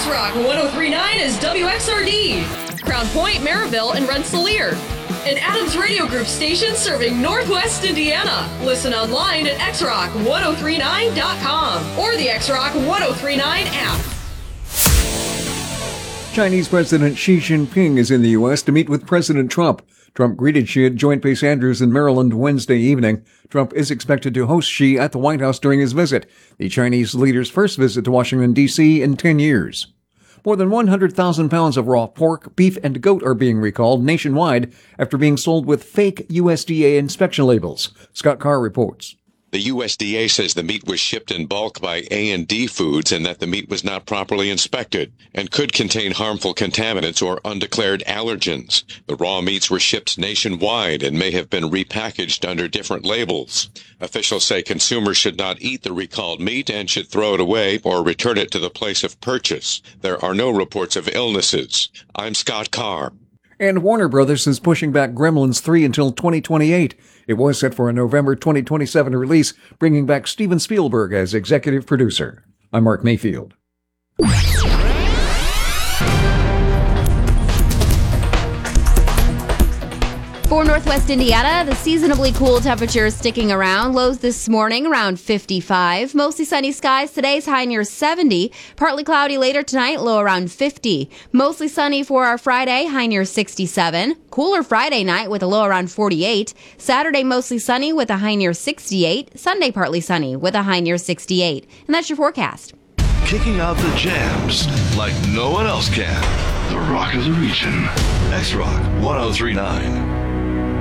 X-Rock 103.9 is WXRD. Crown Point, Maryville, and Rensselaer. An Adams Radio Group station serving Northwest Indiana. Listen online at xrock1039.com or the X-Rock 1039 app. Chinese President Xi Jinping is in the U.S. to meet with President Trump. Trump greeted Xi at Joint Base Andrews in Maryland Wednesday evening. Trump is expected to host Xi at the White House during his visit, the Chinese leader's first visit to Washington, D.C. in 10 years. More than 100,000 pounds of raw pork, beef, and goat are being recalled nationwide after being sold with fake USDA inspection labels. Scott Carr reports. The USDA says the meat was shipped in bulk by A&D Foods and that the meat was not properly inspected and could contain harmful contaminants or undeclared allergens. The raw meats were shipped nationwide and may have been repackaged under different labels. Officials say consumers should not eat the recalled meat and should throw it away or return it to the place of purchase. There are no reports of illnesses. I'm Scott Carr. And Warner Brothers is pushing back Gremlins 3 until 2028. It was set for a November 2027 release, bringing back Steven Spielberg as executive producer. I'm Mark Mayfield. For Northwest Indiana, the seasonably cool temperatures sticking around. Lows this morning around 55. Mostly sunny skies. Today's high near 70. Partly cloudy later tonight, low around 50. Mostly sunny for our Friday, high near 67. Cooler Friday night with a low around 48. Saturday mostly sunny with a high near 68. Sunday partly sunny with a high near 68. And that's your forecast. Kicking out the jams like no one else can. The Rock of the Region. X-Rock 1039.